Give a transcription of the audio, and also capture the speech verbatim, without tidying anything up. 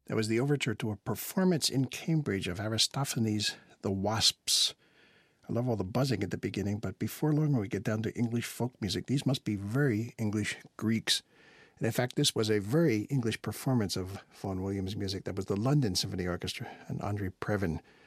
That was the overture to a performance in Cambridge of Aristophanes' The Wasps. I love all the buzzing at the beginning, but before long we get down to English folk music. These must be very English Greeks. And in fact, this was a very English performance of Vaughan Williams' music. That was the London Symphony Orchestra and Andre Previn